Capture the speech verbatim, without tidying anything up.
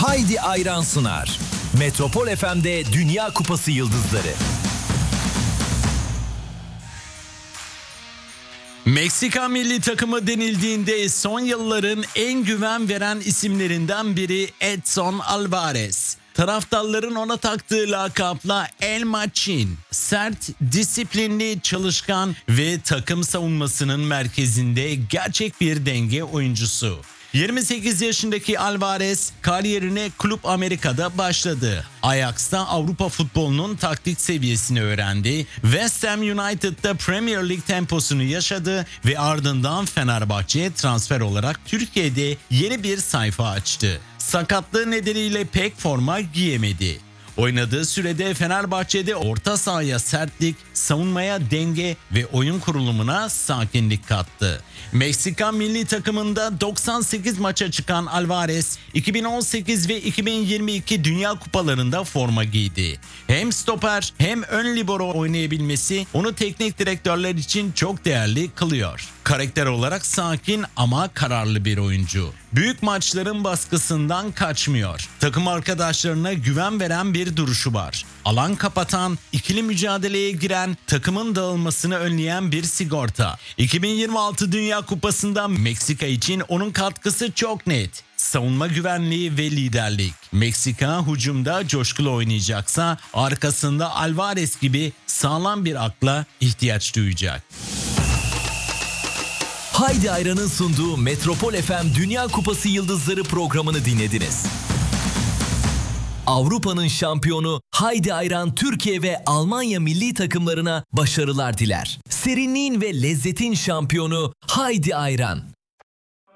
Haydi Ayran sunar. Metropol F M'de Dünya Kupası Yıldızları. Meksika milli takımı denildiğinde son yılların en güven veren isimlerinden biri Edson Alvarez. Taraftarların ona taktığı lakapla El Machín. Sert, disiplinli, çalışkan ve takım savunmasının merkezinde gerçek bir denge oyuncusu. yirmi sekiz yaşındaki Alvarez kariyerine Club Amerika'da başladı. Ajax'ta Avrupa futbolunun taktik seviyesini öğrendi. West Ham United'da Premier Lig temposunu yaşadı ve ardından Fenerbahçe'ye transfer olarak Türkiye'de yeni bir sayfa açtı. Sakatlığı nedeniyle pek forma giyemedi. Oynadığı sürede Fenerbahçe'de orta sahaya sertlik, savunmaya denge ve oyun kurulumuna sakinlik kattı. Meksika milli takımında doksan sekiz maça çıkan Alvarez, iki bin on sekiz ve iki bin yirmi iki Dünya Kupalarında forma giydi. Hem stoper hem ön libero oynayabilmesi onu teknik direktörler için çok değerli kılıyor. Karakter olarak sakin ama kararlı bir oyuncu. Büyük maçların baskısından kaçmıyor. Takım arkadaşlarına güven veren bir duruşu var. Alan kapatan, ikili mücadeleye giren, takımın dağılmasını önleyen bir sigorta. iki bin yirmi altı Dünya Kupası'nda Meksika için onun katkısı çok net. Savunma güvenliği ve liderlik. Meksika hücumda coşkulu oynayacaksa arkasında Alvarez gibi sağlam bir akla ihtiyaç duyacak. Haydi Ayran'ın sunduğu Metropol F M Dünya Kupası Yıldızları programını dinlediniz. Avrupa'nın şampiyonu Haydi Ayran Türkiye ve Almanya milli takımlarına başarılar diler. Serinliğin ve lezzetin şampiyonu Haydi Ayran.